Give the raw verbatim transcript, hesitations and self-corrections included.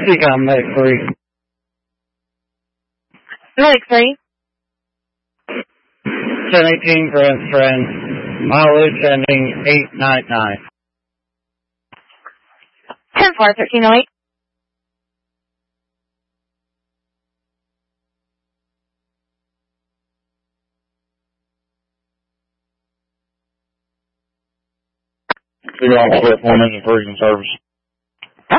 Seacom Medic three. Medic three. ten eighteen Grand Strand. Mileage ending eight nine nine. ten four, thirteen oh eight. You're on split one engine version service.